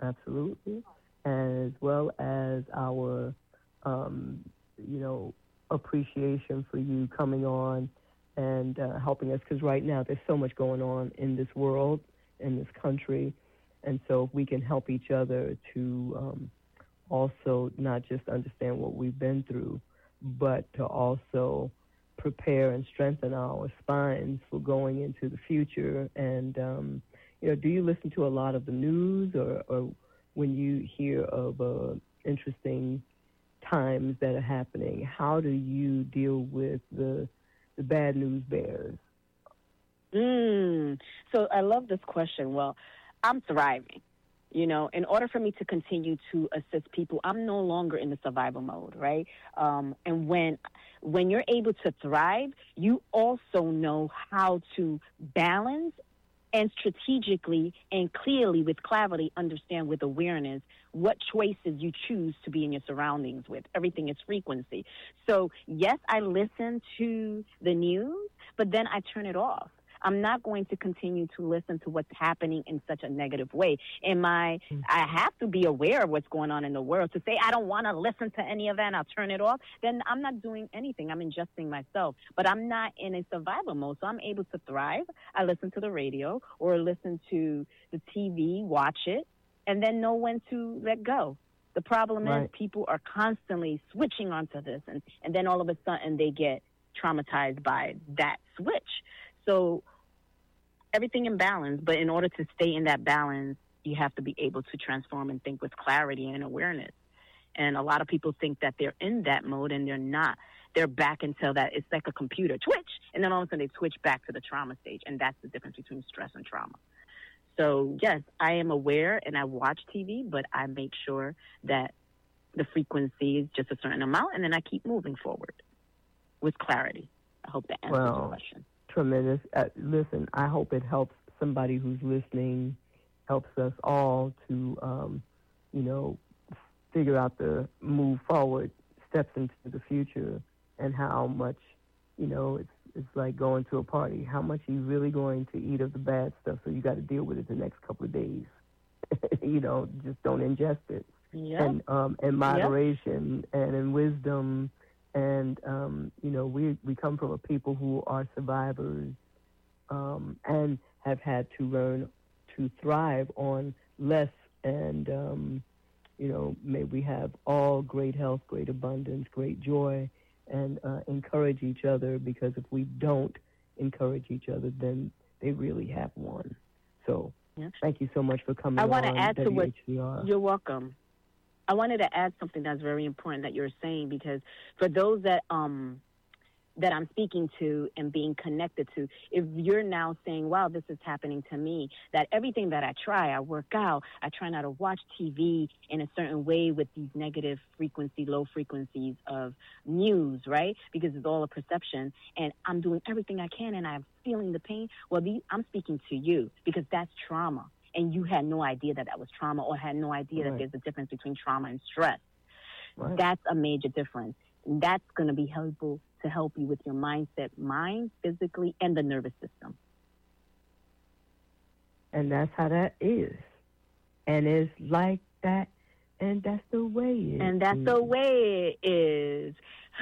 absolutely, as well as our, you know, appreciation for you coming on and helping us. Because right now there's so much going on in this world, in this country, and so if we can help each other to also not just understand what we've been through, but to also prepare and strengthen our spines for going into the future. And, you know, do you listen to a lot of the news, or when you hear of interesting times that are happening, how do you deal with the bad news bears? So I love this question. Well, I'm thriving. You know, in order for me to continue to assist people, I'm no longer in the survival mode, right? And when you're able to thrive, you also know how to balance and strategically and clearly with clarity understand with awareness what choices you choose to be in your surroundings with. Everything is frequency. So, yes, I listen to the news, but then I turn it off. I'm not going to continue to listen to what's happening in such a negative way. I have to be aware of what's going on in the world. To say I don't want to listen to any of that and I'll turn it off, then I'm not doing anything. I'm ingesting myself. But I'm not in a survival mode, so I'm able to thrive. I listen to the radio or listen to the TV, watch it, and then know when to let go. The problem is people are constantly switching onto this, and then all of a sudden they get traumatized by that switch. So everything in balance, but in order to stay in that balance, you have to be able to transform and think with clarity and awareness. And a lot of people think that they're in that mode, and they're not. They're back until that it's like a computer twitch, and then all of a sudden they switch back to the trauma stage, and that's the difference between stress and trauma. So, yes, I am aware, and I watch TV, but I make sure that the frequency is just a certain amount, and then I keep moving forward with clarity. I hope that answers your question. Tremendous. Listen, I hope it helps somebody who's listening, helps us all to, you know, figure out the move forward, steps into the future, and how much, you know, it's like going to a party. How much are you really going to eat of the bad stuff? So you got to deal with it the next couple of days. You know, just don't ingest it. Yep. And in moderation and in wisdom. And, you know, we come from a people who are survivors and have had to learn to thrive on less. And, you know, may we have all great health, great abundance, great joy, and encourage each other, because if we don't encourage each other, then they really have won. So thank you so much for coming on. I want to add to what WHCR. You're welcome. I wanted to add something that's very important that you're saying, because for those that that I'm speaking to and being connected to, if you're now saying, wow, this is happening to me, that everything that I try, I work out, I try not to watch TV in a certain way with these negative frequency, low frequencies of news, right? Because it's all a perception, and I'm doing everything I can and I'm feeling the pain. Well, I'm speaking to you, because that's trauma. And you had no idea that was trauma, or had no idea that there's a difference between trauma and stress. That's a major difference. And that's going to be helpful to help you with your mindset, mind, physically, and the nervous system. And that's how that is. And it's like that, and that's the way it is. And that's the way it is.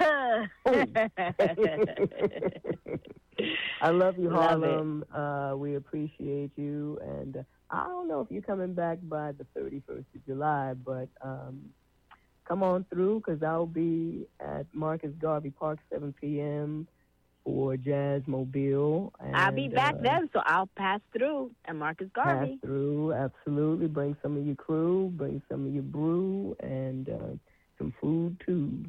I love you, Harlem. We appreciate you. And I don't know if you're coming back by the 31st of July, but come on through, because I'll be at Marcus Garvey Park, 7 p.m. for Jazz Mobile. And I'll be back then, so I'll pass through at Marcus Garvey. Pass through, absolutely. Bring some of your crew, bring some of your brew, and some food, too.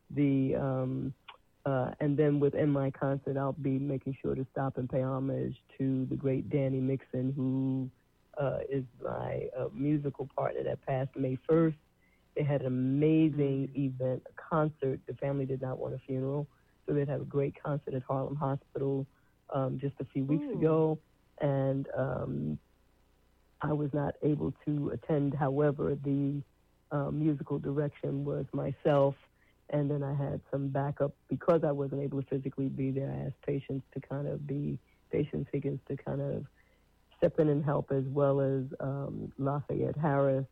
And then within my concert, I'll be making sure to stop and pay homage to the great Danny Mixon, who is my musical partner that passed May 1st. They had an amazing event, a concert. The family did not want a funeral, so they'd have a great concert at Harlem Hospital just a few weeks ago. And I was not able to attend. However, the musical direction was myself. And then I had some backup because I wasn't able to physically be there. I asked Patience Higgins to kind of step in and help, as well as Lafayette Harris